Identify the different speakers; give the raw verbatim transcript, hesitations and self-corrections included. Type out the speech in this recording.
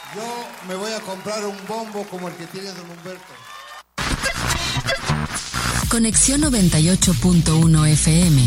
Speaker 1: Yo me voy a comprar un bombo como el que tiene don Humberto.
Speaker 2: Conexión noventa y ocho punto uno F M.